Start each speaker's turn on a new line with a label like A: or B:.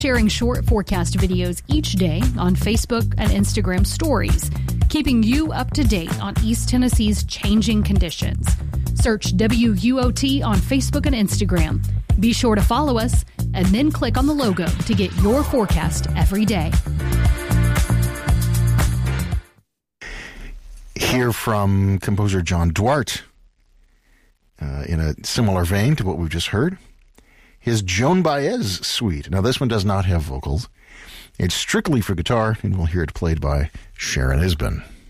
A: Sharing short forecast videos each day on Facebook and Instagram stories, keeping you up to date on East Tennessee's changing conditions. Search WUOT on Facebook and Instagram. Be sure to follow us and then click on the logo to get your forecast every day.
B: Hear from composer John Duarte in a similar vein to what we've just heard. His Joan Baez suite. Now, this one does not have vocals. It's strictly for guitar, and we'll hear it played by Sharon Isbin.